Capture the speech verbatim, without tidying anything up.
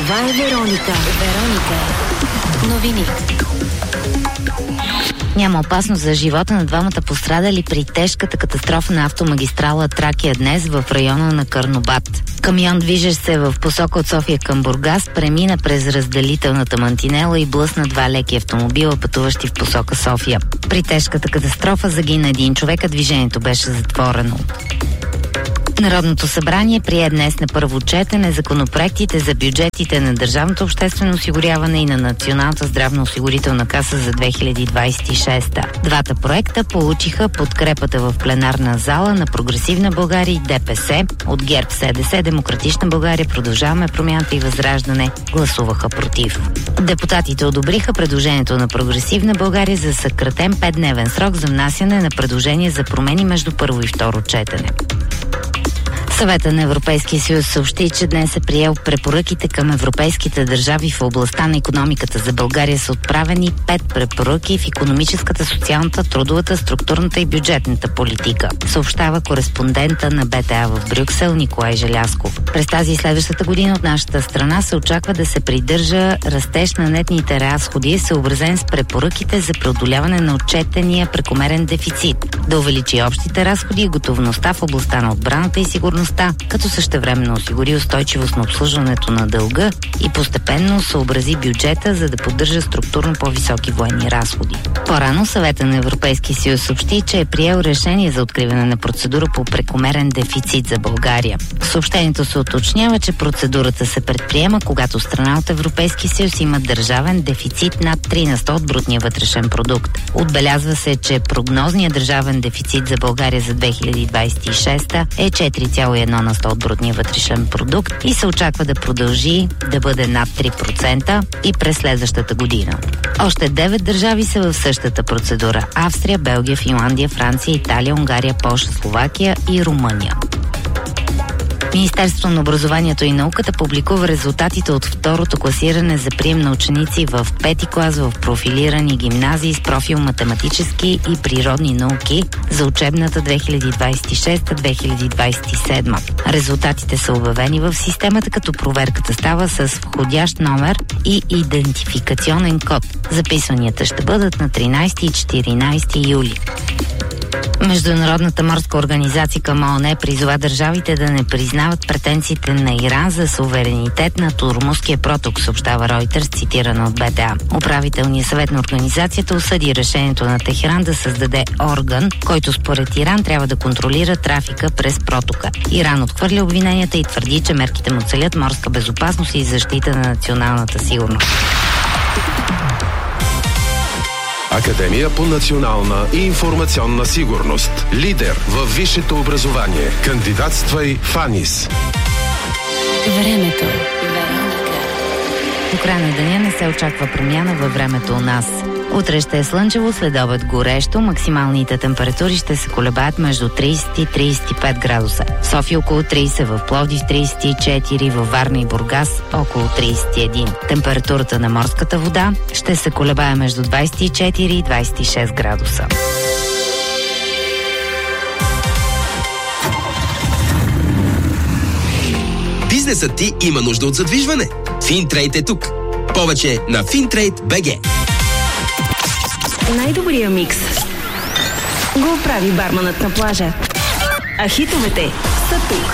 Това е Вероника. Вероника. Новини. Няма опасност за живота на двамата пострадали при тежката катастрофа на автомагистрала Тракия днес в района на Карнобат. Камион, движещ се в посока от София към Бургас, премина през разделителната мантинела и блъсна два леки автомобила, пътуващи в посока София. При тежката катастрофа загина един човек, а движението беше затворено. Народното събрание прие днес на първо четене законопроектите за бюджетите на Държавното обществено осигуряване и на Националната здравноосигурителна каса за две хиляди двадесет и шеста. Двата проекта получиха подкрепата в пленарна зала на Прогресивна България и ДПС. От ГЕРБ, СДС, Демократична България, Продължаваме промяната и Възраждане гласуваха против. Депутатите одобриха предложението на Прогресивна България за съкратен петдневен срок за внасяне на предложения за промени между първо и второ четене. Съвета на Европейския съюз съобщи, че днес е приел препоръките към европейските държави в областта на икономиката. За България са отправени пет препоръки в икономическата, социалната, трудовата, структурната и бюджетната политика, съобщава кореспондента на БТА в Брюксел Николай Желязков. През тази и следващата година от нашата страна се очаква да се придържа растеж на нетните разходи, съобразен с препоръките за преодоляване на отчетения прекомерен дефицит, да увеличи общите разходи и готовността в областта на отбраната и сигурността, като същевременно осигури устойчивост на обслужването на дълга и постепенно съобрази бюджета, за да поддържа структурно по-високи военни разходи. По-рано Съвета на Европейския съюз съобщи, че е приел решение за откриване на процедура по прекомерен дефицит за България. В съобщението се уточнява, че процедурата се предприема, когато страна от Европейския съюз има държавен дефицит над три на сто от брутния вътрешен продукт. Отбелязва се, че прогнозният държавен дефицит за България за две хиляди двадесет и шеста е четири цяло и едно на сто от брутния вътрешен продукт и се очаква да продължи да бъде над три процента и през следващата година. Още девет държави са в същата процедура: Австрия, Белгия, Финландия, Франция, Италия, Унгария, Полша, Словакия и Румъния. Министерството на образованието и науката публикува резултатите от второто класиране за прием на ученици в пети клас в профилирани гимназии с профил математически и природни науки за учебната две хиляди двадесет и шеста - две хиляди двадесет и седма. Резултатите са обявени в системата, като проверката става с входящ номер и идентификационен код. Записванията ще бъдат на тринадесети и четиринадесети юли. Международната морска организация към ООН призова държавите да не признават претенциите на Иран за суверенитет на Ормузския проток, съобщава Ройтерс, цитирана от БТА. Управителният съвет на организацията осъди решението на Техеран да създаде орган, който според Иран трябва да контролира трафика през протока. Иран отхвърля обвиненията и твърди, че мерките му целят морска безопасност и защита на националната сигурност. Академия по национална и информационна сигурност. Лидер във висшето образование. Кандидатствай в АНИС. Времето. До края на деня не се очаква промяна във времето у нас. Утре ще е слънчево, след обед горещо, максималните температури ще се колебаят между тридесет и тридесет и пет градуса. В София около тридесет, в Пловдив тридесет и четири, във Варна и Бургас около тридесет и един. Температурата на морската вода ще се колебае между двадесет и четири и двадесет и шест градуса. Бизнесът ти има нужда от задвижване. Финтрейд е тук. Повече на Финтрейд точка би джи. Най-добрия микс го прави барманът на плажа. А хитовете са тук.